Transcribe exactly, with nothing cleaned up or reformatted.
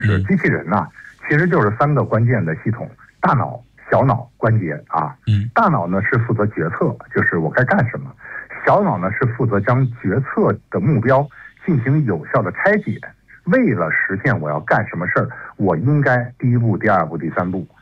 是机器人呐、啊，其实就是三个关键的系统：大脑、小脑、关节啊。 嗯， 大脑呢是负责决策，就是我该干什么；小脑呢是负责将决策的目标进行有效的拆解。为了实现我要干什么事儿，我应该第一步、第二步、第三步。